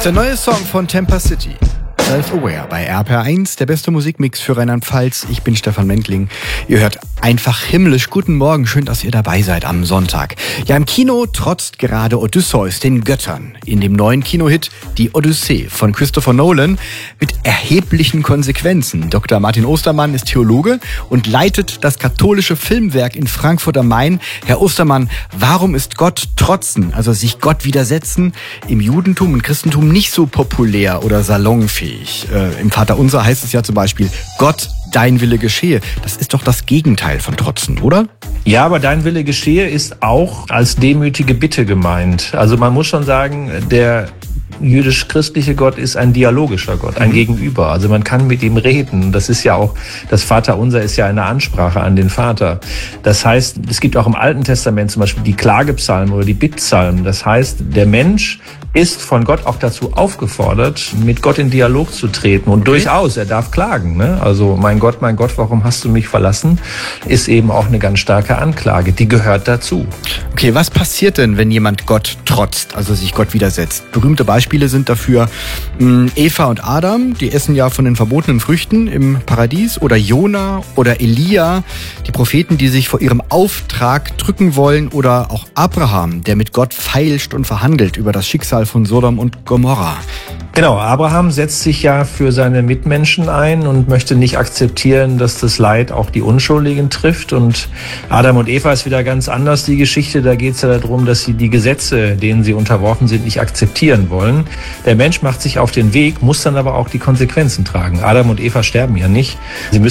der neue Song von Temper City. Self-Aware bei RPR1, der beste Musikmix für Rheinland-Pfalz. Ich bin Stefan Mendling. Ihr hört einfach himmlisch. Guten Morgen, schön, dass ihr dabei seid am Sonntag. Ja, im Kino trotzt gerade Odysseus den Göttern. In dem neuen Kinohit Die Odyssee von Christopher Nolan mit erheblichen Konsequenzen. Dr. Martin Ostermann ist Theologe und leitet das katholische Filmwerk in Frankfurt am Main. Herr Ostermann, warum ist Gott trotzen, also sich Gott widersetzen, im Judentum und Christentum nicht so populär oder salonfähig? Im Vaterunser heißt es ja zum Beispiel, Gott, dein Wille geschehe. Das ist doch das Gegenteil von Trotzen, oder? Ja, aber dein Wille geschehe ist auch als demütige Bitte gemeint. Also man muss schon sagen, der jüdisch-christliche Gott ist ein dialogischer Gott, ein Gegenüber. Also man kann mit ihm reden. Das ist ja auch, das Vaterunser ist ja eine Ansprache an den Vater. Das heißt, es gibt auch im Alten Testament zum Beispiel die Klagepsalmen oder die Bittpsalmen. Das heißt, der Mensch ist von Gott auch dazu aufgefordert, mit Gott in Dialog zu treten. Und durchaus, er darf klagen. Ne? Also mein Gott, warum hast du mich verlassen? Ist eben auch eine ganz starke Anklage. Die gehört dazu. Okay, was passiert denn, wenn jemand Gott trotzt, also sich Gott widersetzt? Berühmte Beispiele sind dafür Eva und Adam, die essen ja von den verbotenen Früchten im Paradies, oder Jona oder Elia, die Propheten, die sich vor ihrem Auftrag drücken wollen, oder auch Abraham, der mit Gott feilscht und verhandelt über das Schicksal von Sodom und Gomorra. Genau, Abraham setzt sich ja für seine Mitmenschen ein und möchte nicht akzeptieren, dass das Leid auch die Unschuldigen trifft. Und Adam und Eva ist wieder ganz anders, die Geschichte. Da geht es ja darum, dass sie die Gesetze, denen sie unterworfen sind, nicht akzeptieren wollen. Der Mensch macht sich auf den Weg, muss dann aber auch die Konsequenzen tragen. Adam und Eva sterben ja nicht. Sie müssen